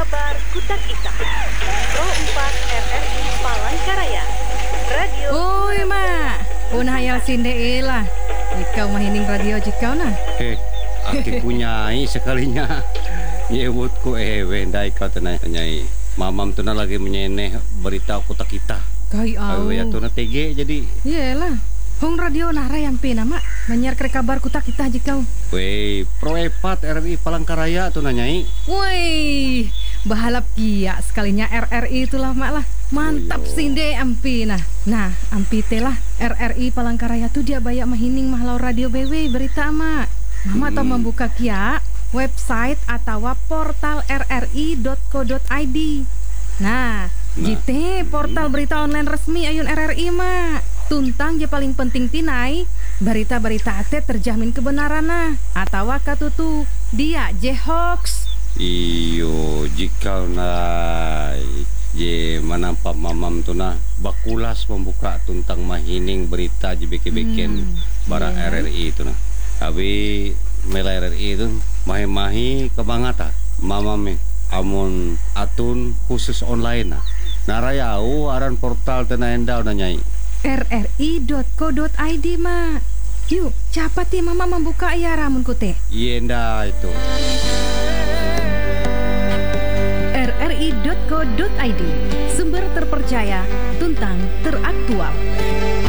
kabar Kutak Ita. Pro 4 RRI Palangkaraya. Radio. Oi mak, punah hayal sinde lah. Ikau mahining radio jikau nah. Aki punyai sekalinya. Nyebutku wendai kau tenai. Mamam tuna lagi menyeneh berita Kutak Ita. Kai au. Ya tuna TG jadi. Iyalah. Hong radio nara yang pena mak menyiar kabar Kutak Ita jikau. Wei, Pro 4 RRI Palangkaraya tuh nanyai. Woi, bahalap kia sekalinya RRI itulah mak lah. Mantap sinde ampi nah ampi telah RRI Palangkaraya tuh dia banyak mahining mahlau radio BW berita mak. Mama tau membuka kia website atau portal rri.co.id. Nah, gitu portal berita online resmi ayun RRI mak. Tuntang je paling penting tinai berita-berita ate terjamin kebenaran nah atau katutu dia je hoax. Iyo jika je manampak mamam tu nah bakulas membuka tuntang mahining berita je beken bara RRI itu nah. Tapi mela RRI itu mahi kebangata mamam amun atun khusus online nah. Narayau aran portal tanah endau nanyai. rri.co.id mak. Yuk, cepat ya mama membuka ya ramun kute. Yenda itu. rri.co.id, sumber terpercaya, tuntang teraktual.